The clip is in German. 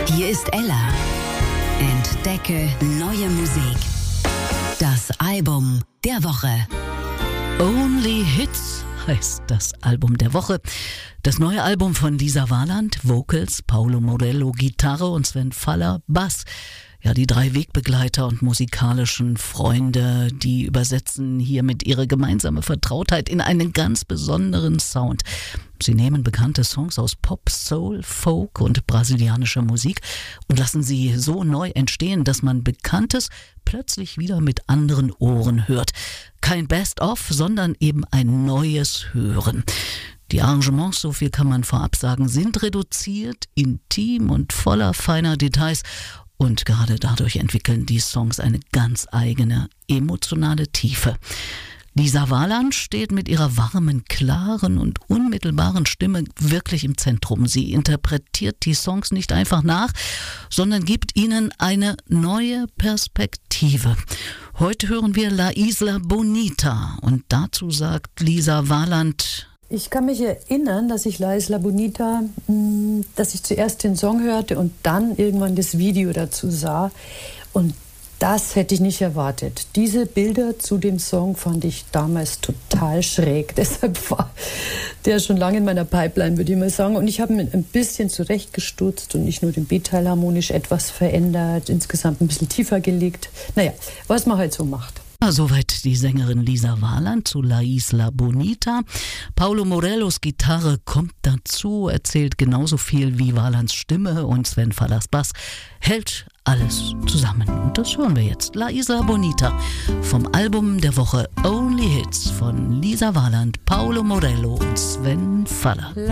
Hier ist Ella. Entdecke neue Musik. Das Album der Woche. Only Hits heißt das Album der Woche. Das neue Album von Lisa Warland, Vocals, Paolo Morello, Gitarre und Sven Faller, Bass. Ja, die 3 Wegbegleiter und musikalischen Freunde, die übersetzen hiermit ihre gemeinsame Vertrautheit in einen ganz besonderen Sound. Sie nehmen bekannte Songs aus Pop, Soul, Folk und brasilianischer Musik und lassen sie so neu entstehen, dass man Bekanntes plötzlich wieder mit anderen Ohren hört. Kein Best-of, sondern eben ein neues Hören. Die Arrangements, so viel kann man vorab sagen, sind reduziert, intim und voller feiner Details. Und gerade dadurch entwickeln die Songs eine ganz eigene emotionale Tiefe. Lisa Warland steht mit ihrer warmen, klaren und unmittelbaren Stimme wirklich im Zentrum. Sie interpretiert die Songs nicht einfach nach, sondern gibt ihnen eine neue Perspektive. Heute hören wir La Isla Bonita und dazu sagt Lisa Warland: Ich kann mich erinnern, dass ich La Isla Bonita, dass ich zuerst den Song hörte und dann irgendwann das Video dazu sah. Und das hätte ich nicht erwartet. Diese Bilder zu dem Song fand ich damals total schräg. Deshalb war der schon lange in meiner Pipeline, würde ich mal sagen. Und ich habe ihn ein bisschen zurechtgestutzt und nicht nur den B-Teil harmonisch etwas verändert, insgesamt ein bisschen tiefer gelegt. Naja, was man halt so macht. Soweit die Sängerin Lisa Warland zu La Isla Bonita. Paolo Morellos Gitarre kommt dazu, erzählt genauso viel wie Warlands Stimme und Sven Fallers Bass, hält alles zusammen. Und das hören wir jetzt. La Isla Bonita vom Album der Woche Only Hits von Lisa Warland, Paolo Morello und Sven Faller.